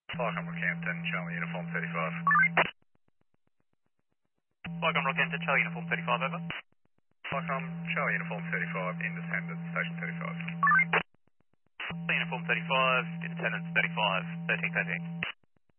Welcome Rockhampton, Charlie Uniform 35. Welcome Rockhampton, Charlie Uniform 35, over. Welcome Charlie Uniform 35, Independent, Station 35. Charlie Uniform 35, Independence 35, 1313.